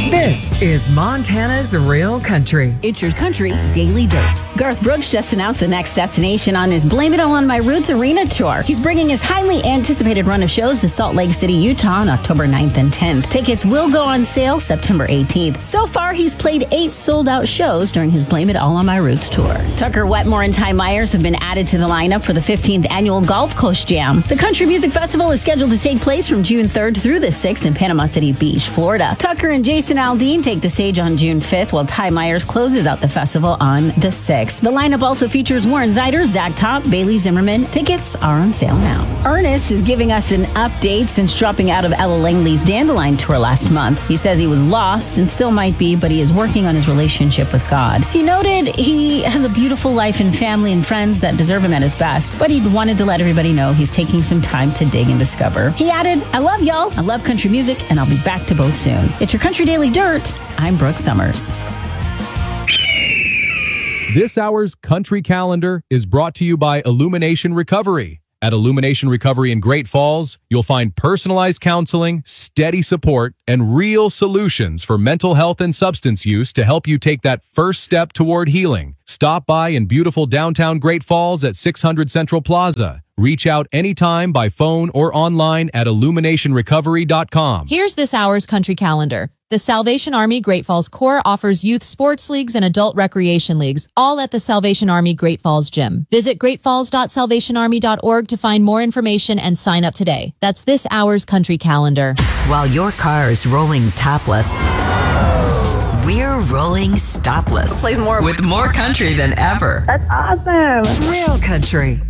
This is Montana's Real Country. It's your country daily dirt. Garth Brooks just announced the next destination on his Blame It All on My Roots Arena tour. He's bringing his highly anticipated run of shows to Salt Lake City, Utah on October 9th and 10th. Tickets will go on sale September 18th. So far, he's played 8 sold-out shows during his Blame It All on My Roots tour. Tucker Wetmore and Ty Myers have been added to the lineup for the 15th annual Gulf Coast Jam. The Country Music Festival is scheduled to take place from June 3rd through the 6th in Panama City Beach, Florida. Tucker and Jason Aldean take the stage on June 5th, while Ty Myers closes out the festival on the 6th. The lineup also features Warren Zider, Zach Top, Bailey Zimmerman. Tickets are on sale now. Ernest is giving us an update since dropping out of Ella Langley's Dandelion tour last month. He says he was lost and still might be, but he is working on his relationship with God. He noted he has a beautiful life and family and friends that deserve him at his best, but he wanted to let everybody know he's taking some time to dig and discover. He added, "I love y'all, I love country music, and I'll be back to both soon." It's your Country Daily Dirt. I'm Brooke Summers. This hour's Country Calendar is brought to you by Illumination Recovery. At Illumination Recovery in Great Falls, you'll find personalized counseling, steady support, and real solutions for mental health and substance use to help you take that first step toward healing. Stop by in beautiful downtown Great Falls at 600 Central Plaza. Reach out anytime by phone or online at illuminationrecovery.com. Here's this hour's Country Calendar. The Salvation Army Great Falls Corps offers youth sports leagues and adult recreation leagues, all at the Salvation Army Great Falls Gym. Visit greatfalls.salvationarmy.org to find more information and sign up today. That's this hour's Country Calendar. While your car is rolling topless, we're rolling stopless. Plays more with more country than ever. That's awesome. Real Country.